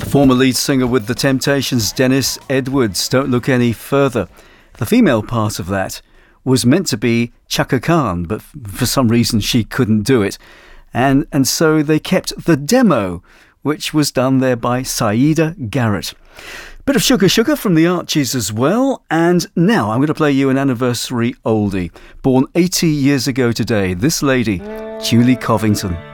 Former lead singer with The Temptations, Dennis Edwards, Don't Look Any Further. The female part of that was meant to be Chaka Khan, but for some reason she couldn't do it. And so they kept the demo, which was done there by Saida Garrett. Bit of Sugar Sugar from the Archies as well. And now I'm going to play you an anniversary oldie. Born 80 years ago today, this lady, Julie Covington.